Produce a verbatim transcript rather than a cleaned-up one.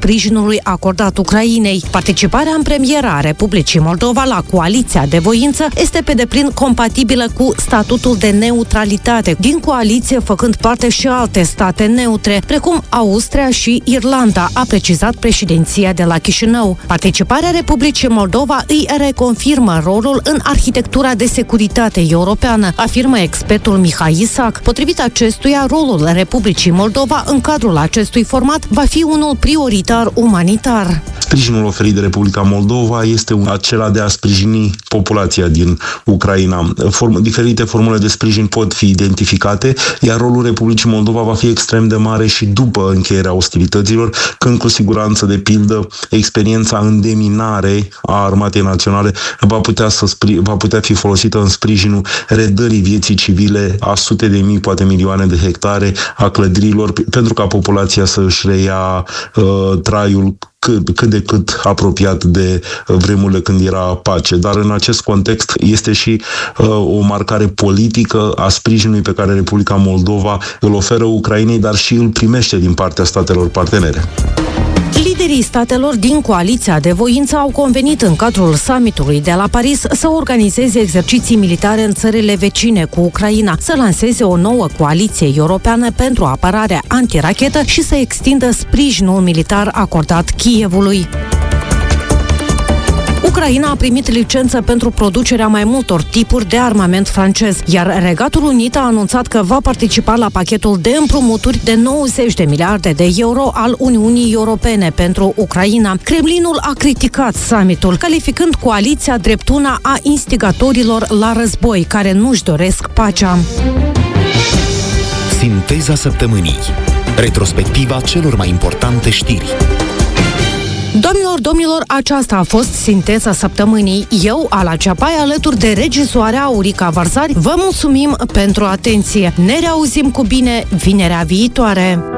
sprijinului acordat Ucrainei. Participarea în premieră a Republicii Moldova la coaliția de voință este pe deplin compatibilă cu statutul de neutralitate, din coaliție făcând parte și alte state neutre, precum Austria și Irlanda, a precizat președinția de la Chișinău. Participarea Republicii Moldova îi reconfirmă rolul în arhitectura de securitate europeană, afirmă expertul Mihai Isac. Potrivit acestuia, rolul Republicii Moldova în cadrul acestui format va fi unul prioritar umanitar. Sprijinul oferit de Republica Moldova este acela de a sprijini populația din Ucraina. Form, diferite formule de sprijin pot fi identificate, iar rolul Republicii Moldova va fi extrem de mare și după încheierea ostilităților, când cu siguranță, de pildă, experiența în deminare a Armatei Naționale va putea, să spri, va putea fi folosită în sprijinul redării vieții civile a sute de mii, poate milioane de hectare a clădirilor, pentru ca populația să își reia uh, traiul cât, cât de cât apropiat de vremurile când era pace. Dar în acest context este și uh, o marcare politică a sprijinului pe care Republica Moldova îl oferă Ucrainei, dar și îl primește din partea statelor partenere. Liderii statelor din coaliția de voință au convenit în cadrul summitului de la Paris să organizeze exerciții militare în țările vecine cu Ucraina, să lanseze o nouă coaliție europeană pentru apărare antirachetă și să extindă sprijinul militar acordat Kievului. Ucraina a primit licență pentru producerea mai multor tipuri de armament francez, iar Regatul Unit a anunțat că va participa la pachetul de împrumuturi de nouăzeci de miliarde de euro al Uniunii Europene pentru Ucraina. Kremlinul a criticat summitul, calificând coaliția drept una a instigatorilor la război, care nu-și doresc pacea. Sinteza săptămânii. Retrospectiva celor mai importante știri. Doamnelor, domnilor, aceasta a fost Sinteza săptămânii. Eu, Ala Ceapai, alături de regizoarea Aurica Varzari, vă mulțumim pentru atenție. Ne reauzim cu bine vinerea viitoare!